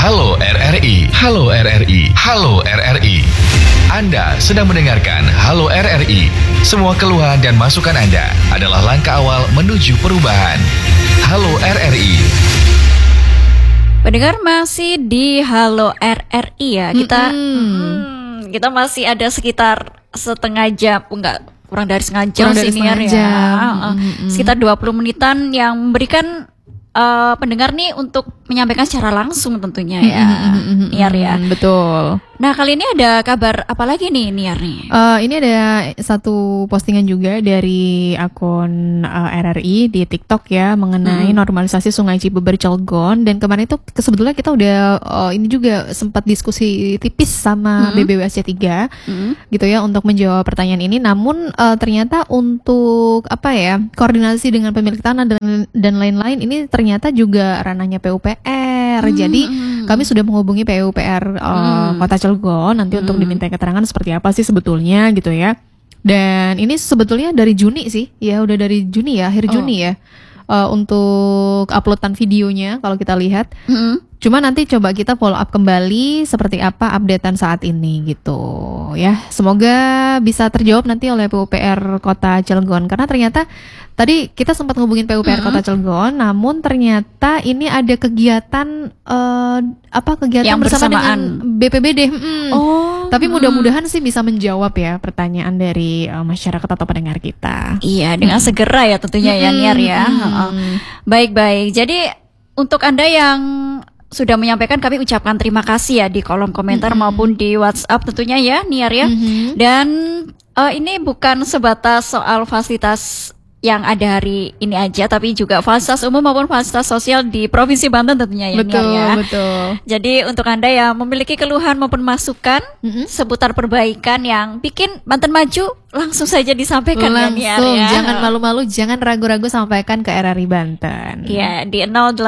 Halo RRI, Halo RRI, Halo RRI. Anda sedang mendengarkan Halo RRI. Semua keluhan dan masukan Anda adalah langkah awal menuju perubahan. Halo RRI. Pendengar masih di Halo RRI ya. Kita masih ada sekitar setengah jam, kurang dari setengah jam sih ya. Sekitar 20 menitan yang memberikan pendengar nih untuk menyampaikan secara langsung tentunya ya, Niar ya. Betul. Nah kali ini ada kabar apa lagi nih Niar nih? Ini ada satu postingan juga dari akun RRI di TikTok ya mengenai normalisasi Sungai Cibeber Cilegon, dan kemarin itu sebetulnya kita udah ini juga sempat diskusi tipis sama BBWSC 3 gitu ya untuk menjawab pertanyaan ini. Namun ternyata untuk koordinasi dengan pemilik tanah dan lain-lain ini ternyata juga ranahnya PUPR. Jadi kami sudah menghubungi PUPR Kota Cilegon nanti untuk diminta keterangan seperti apa sih sebetulnya gitu ya. Dan ini sebetulnya dari Juni sih, ya udah dari Juni ya, akhir Juni ya, untuk uploadan videonya kalau kita lihat. Cuma nanti coba kita follow up kembali seperti apa updatean saat ini gitu ya. Semoga bisa terjawab nanti oleh PUPR Kota Cilegon, karena ternyata tadi kita sempat ngubungin PUPR Kota Cilegon, namun ternyata ini ada kegiatan kegiatan yang bersama bersamaan dengan BPBD. Tapi mudah-mudahan sih bisa menjawab ya pertanyaan dari masyarakat atau pendengar kita. Iya, dengan segera ya tentunya ya Niar ya. Baik-baik. Jadi untuk Anda yang sudah menyampaikan, kami ucapkan terima kasih ya di kolom komentar maupun di WhatsApp tentunya ya Niar ya. Dan ini bukan sebatas soal fasilitas yang ada hari ini aja, tapi juga fasilitas umum maupun fasilitas sosial di Provinsi Banten tentunya ya Niar ya. Betul. Jadi untuk Anda yang memiliki keluhan maupun masukan seputar perbaikan yang bikin Banten maju, langsung saja disampaikan ya Niar ya. Jangan malu-malu, jangan ragu-ragu, sampaikan ke RRI Banten. Ya, di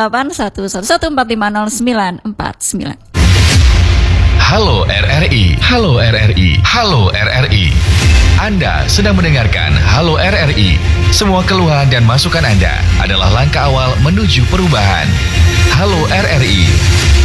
081114509949. Halo RRI, Halo RRI, Halo RRI. Anda sedang mendengarkan Halo RRI. Semua keluhan dan masukan Anda adalah langkah awal menuju perubahan. Halo RRI.